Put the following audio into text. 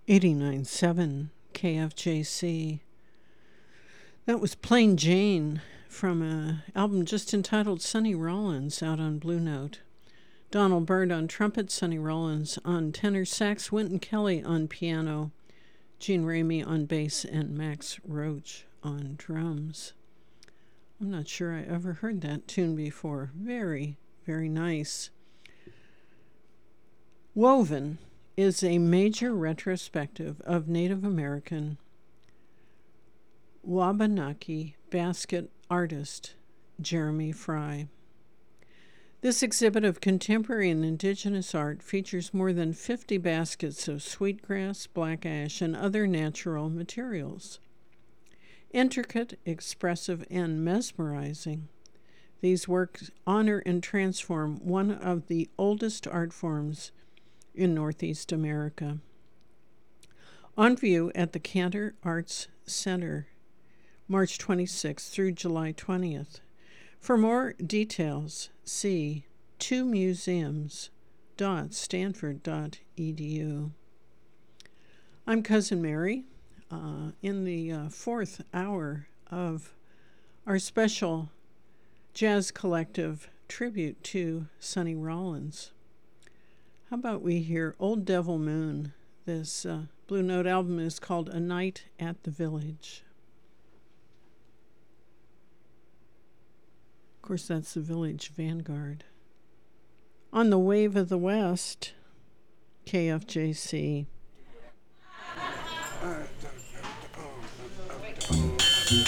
89.7 KFJC. That was Plain Jane from an album just entitled Sonny Rollins out on Blue Note. Donald Byrd on trumpet, Sonny Rollins on tenor sax, Wynton Kelly on piano, Gene Ramey on bass, and Max Roach on drums. I'm not sure I ever heard that tune before. Very, very nice. Woven is a major retrospective of Native American Wabanaki basket artist Jeremy Fry. This exhibit of contemporary and indigenous art features more than 50 baskets of sweetgrass, black ash, and other natural materials. Intricate, expressive, and mesmerizing, these works honor and transform one of the oldest art forms in Northeast America. On view at the Cantor Arts Center, March 26th through July 20th. For more details, see twomuseums.stanford.edu. I'm Cousin Mary in the fourth hour of our special Jazz Collective tribute to Sonny Rollins. How about we hear Old Devil Moon? This Blue Note album is called A Night at the Village. Of course, that's the Village Vanguard. On the Wave of the West, KFJC.